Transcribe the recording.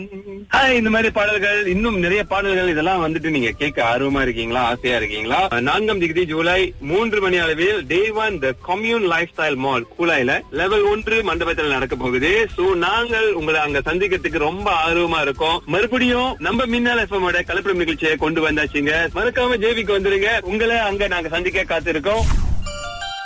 Hi, இந்த மாதிரி பாடல்கள் இன்னும் நிறைய பாடல்கள் இதெல்லாம் வந்துட்டு நீங்க கேட்க ஆர்வமா இருக்கீங்களா, ஆசையா இருக்கீங்களா? 4ஆம் தேதி ஜூலை 3 மணி அளவில் Day 1 The Commune Lifestyle Mall கூலாயில level 1 மண்டபத்தில் நடக்க போகுது. சோ நாங்கள் உங்களை அங்க சந்திக்கிறதுக்கு ரொம்ப ஆர்வமா இருக்கோம். மறுபடியும் நம்ம மின்னல் FM கலப்படம் நிகழ்ச்சியை கொண்டு வந்தாச்சுங்க. மறக்காம ஜேவிக்கு வந்துருங்க. உங்களை அங்க நாங்க சந்திக்க காத்திருக்கோம்.